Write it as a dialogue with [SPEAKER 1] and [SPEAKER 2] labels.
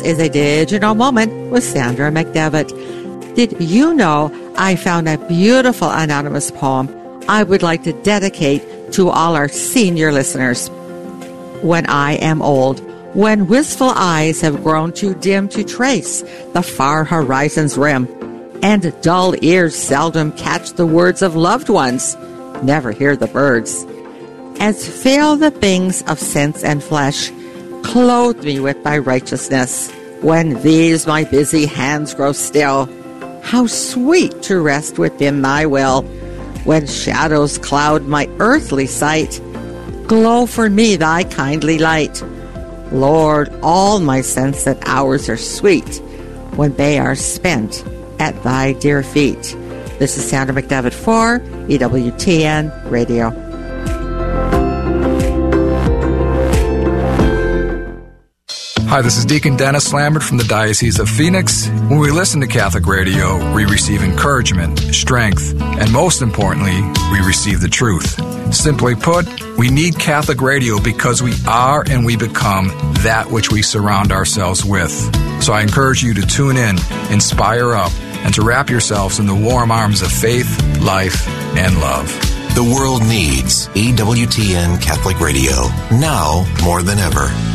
[SPEAKER 1] Is a digital moment with Sandra McDevitt. Did you know I found a beautiful anonymous poem I would like to dedicate to all our senior listeners? When I am old, when wistful eyes have grown too dim to trace the far horizon's rim, and dull ears seldom catch the words of loved ones, never hear the birds, as fail the things of sense and flesh, clothe me with thy righteousness. When these my busy hands grow still, how sweet to rest within thy will. When shadows cloud my earthly sight, glow for me thy kindly light. Lord, all my sensed hours are sweet when they are spent at thy dear feet. This is Sandra McDevitt for EWTN Radio.
[SPEAKER 2] Hi, this is Deacon Dennis Lambert from the Diocese of Phoenix. When we listen to Catholic radio, we receive encouragement, strength, and most importantly, we receive the truth. Simply put, we need Catholic radio because we are and we become that which we surround ourselves with. So I encourage you to tune in, inspire up, and to wrap yourselves in the warm arms of faith, life, and love.
[SPEAKER 3] The world needs EWTN Catholic Radio now more than ever.